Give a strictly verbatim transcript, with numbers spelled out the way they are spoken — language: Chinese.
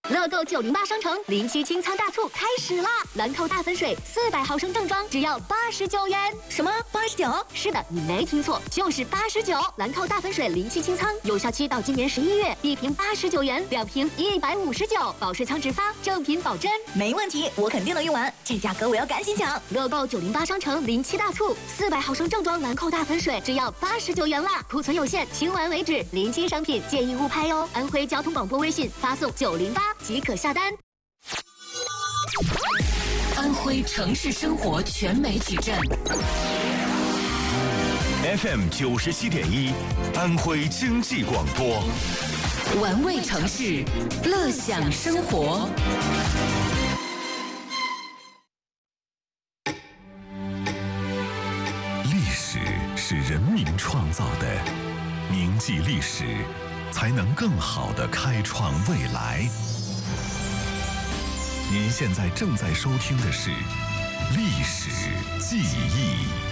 乐购九零八商城零七清仓大促开始啦！兰蔻大粉水四百毫升正装只要八十九元。 什么八十九？ 是的，你没听错，就是八十九。兰蔻大粉水零七清仓有效期到今年十一月，一瓶八十九元，两瓶一百五十九，保水仓直发，正品保真。 没问题，我肯定能用完，这价格我要赶紧抢！ 乐购九零八商城零七大促，四百毫升正装兰蔻大粉水只要八十九元啦，库存有限，清完为止，临期商品建议勿拍哦。安徽交通广播微信发送九零八即可下单。 安徽城市生活全媒体站 F M 九十七点一，安徽经济广播， 玩味城市，乐享生活。 历史是人民创造的，铭记历史，才能更好地开创未来。您现在正在收听的是《历史记忆》。